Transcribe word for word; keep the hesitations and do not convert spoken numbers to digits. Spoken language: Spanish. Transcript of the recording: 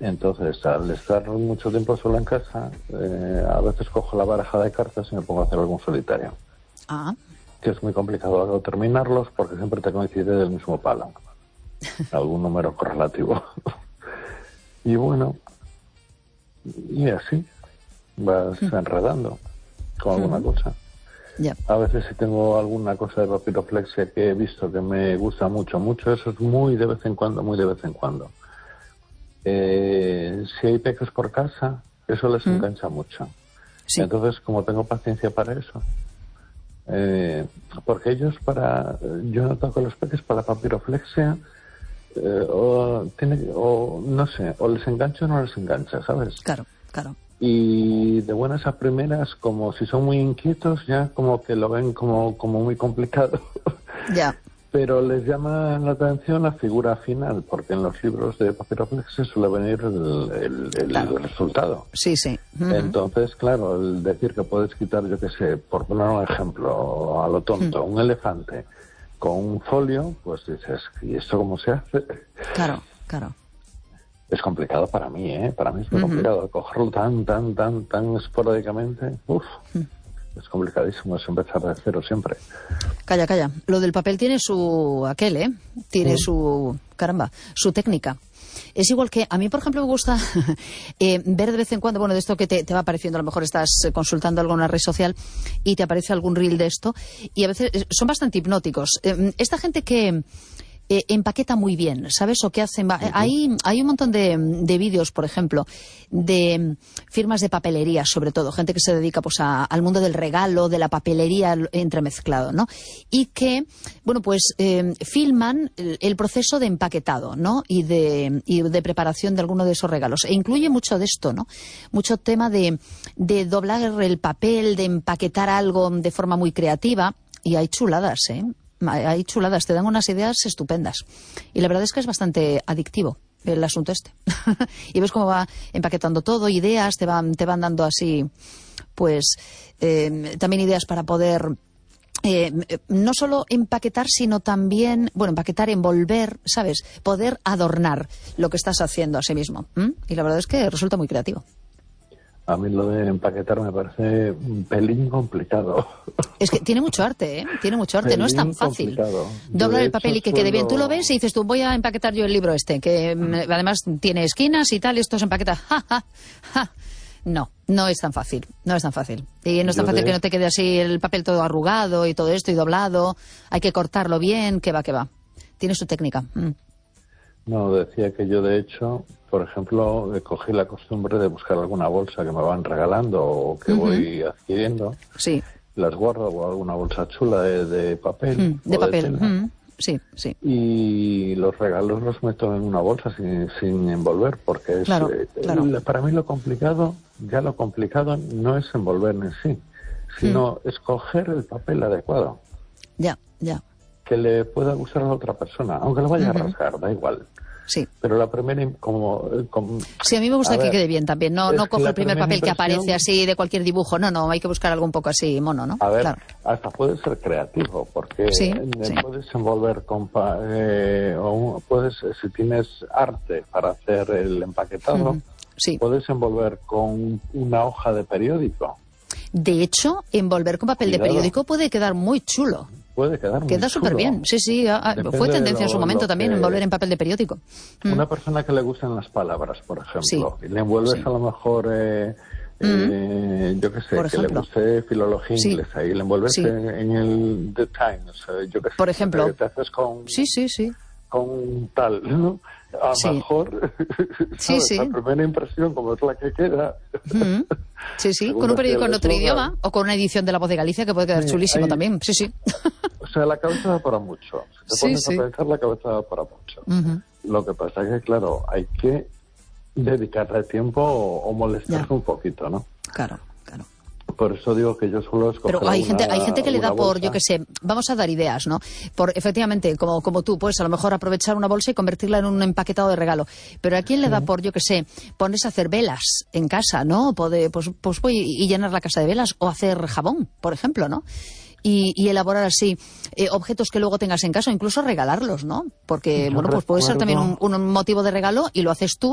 Entonces, al estar mucho tiempo sola en casa, eh, a veces cojo la baraja de cartas y me pongo a hacer algún solitario. Ah. Que es muy complicado terminarlos porque siempre te coincide del mismo palo. Algún número correlativo. Y bueno, y así vas enredando con alguna cosa. Yeah. A veces si tengo alguna cosa de papiroflexia que he visto que me gusta mucho, mucho, eso es muy de vez en cuando, muy de vez en cuando. Eh, si hay peques por casa, eso les mm. engancha mucho. Sí. Entonces, como tengo paciencia para eso, eh, porque ellos para, yo noto que los peques para la papiroflexia, eh, o, tiene, o no sé, o les engancha o no les engancha, ¿sabes? Claro, claro. Y de buenas a primeras, como si son muy inquietos, ya como que lo ven como, como muy complicado. Ya. Pero les llama la atención la figura final, porque en los libros de papiroflexia suele venir el, el, el, claro. el resultado. Sí, sí. Uh-huh. Entonces, claro, el decir que puedes quitar, yo qué sé, por poner un ejemplo a lo tonto, uh-huh. un elefante con un folio, pues dices, ¿y esto cómo se hace? Claro, claro. Es complicado para mí, ¿eh? Para mí es muy uh-huh. complicado. Cogerlo tan, tan, tan, tan esporádicamente, uff. Uh-huh. Es complicadísimo, es empezar de cero siempre. Calla, calla. Lo del papel tiene su aquel, ¿eh? Tiene sí. su, caramba, su técnica. Es igual que a mí, por ejemplo, me gusta eh, ver de vez en cuando, bueno, de esto que te, te va apareciendo, a lo mejor estás consultando alguna red social y te aparece algún reel de esto, y a veces son bastante hipnóticos. Eh, esta gente que... Eh, empaqueta muy bien, ¿sabes? O que hacen... Uh-huh. Hay, hay un montón de, de vídeos, por ejemplo, de firmas de papelería, sobre todo, gente que se dedica pues a, al mundo del regalo, de la papelería entremezclado, ¿no? Y que, bueno, pues eh, filman el, el proceso de empaquetado, ¿no? Y de, y de preparación de alguno de esos regalos. E incluye mucho de esto, ¿no? Mucho tema de, de doblar el papel, de empaquetar algo de forma muy creativa. Y hay chuladas, ¿eh? Hay chuladas, te dan unas ideas estupendas. Y la verdad es que es bastante adictivo el asunto este. Y ves cómo va empaquetando todo, ideas, te van, te van dando así, pues, eh, también ideas para poder... Eh, no solo empaquetar, sino también, bueno, empaquetar, envolver, ¿sabes? Poder adornar lo que estás haciendo a sí mismo. ¿Mm? Y la verdad es que resulta muy creativo. A mí lo de empaquetar me parece un pelín complicado. Es que tiene mucho arte, ¿eh? Tiene mucho arte, no es tan fácil. Doblar el papel y que quede bien. Tú lo ves y dices tú, voy a empaquetar yo el libro este, que mm. además tiene esquinas y tal, y esto se empaqueta. Ja, ja, ja. No, no es tan fácil, no es tan fácil. Y no es tan yo fácil de... que no te quede así el papel todo arrugado y todo esto y doblado. Hay que cortarlo bien, que va, que va. Tiene su técnica. Mm. No, decía que yo de hecho, por ejemplo, cogí la costumbre de buscar alguna bolsa que me van regalando o que uh-huh. voy adquiriendo. Sí. Las guardo o alguna bolsa chula de, de papel. Mm, de o papel. De tela. Mm, sí, sí. Y los regalos los meto en una bolsa sin, sin envolver porque es claro, eh, claro. para mí lo complicado, ya lo complicado no es envolver en sí, sino mm. escoger el papel adecuado. Ya, ya. Que le pueda gustar a la otra persona, aunque lo vaya uh-huh. a rasgar, da igual. Sí. Pero la primera, como... como sí, a mí me gusta que ver, quede bien también. No, no cojo el primer papel impresión... que aparece así de cualquier dibujo. No, no, hay que buscar algo un poco así mono, ¿no? A ver, claro. hasta puede ser creativo, porque sí, le sí. puedes envolver con... Pa, eh, o puedes, si tienes arte para hacer el empaquetado, uh-huh. sí. puedes envolver con una hoja de periódico. De hecho, envolver con papel Cuidado. de periódico puede quedar muy chulo. Puede quedar muy Queda súper bien, sí, sí. A, fue tendencia lo, en su momento también que... envolver en papel de periódico. Una mm. persona que le gustan las palabras, por ejemplo, sí. y le envuelves sí. a lo mejor, eh, mm. eh, yo qué sé, por que ejemplo. le guste filología sí. inglesa y le envuelves sí. en, en el The Times, yo qué sé. Por ejemplo. Que te haces con, sí, sí, sí. con tal, ¿no? A lo sí. mejor, sí, sí. la primera impresión, como es la que queda. Mm. Sí, sí, con un periódico en otro idioma o con una edición de La Voz de Galicia que puede quedar sí, chulísimo hay... también. Sí, sí. O sea, la cabeza da para mucho. Si te sí, pones sí. a pensar, la cabeza da para mucho. Uh-huh. Lo que pasa es que, claro, hay que dedicarle tiempo o, o molestarse ya. un poquito, ¿no? Claro, claro. Por eso digo que yo suelo escoger Pero hay una, gente hay gente que le da por, bolsa. yo qué sé, vamos a dar ideas, ¿no? Por efectivamente, como como tú, pues a lo mejor aprovechar una bolsa y convertirla en un empaquetado de regalo. Pero a quién le da por, yo qué sé, ponerse a hacer velas en casa, ¿no? Poder, pues, pues voy y llenar la casa de velas o hacer jabón, por ejemplo, ¿no? Y, y elaborar así eh, objetos que luego tengas en casa, o incluso regalarlos, ¿no? Porque, yo bueno, pues puede ser también un, un motivo de regalo y lo haces tú.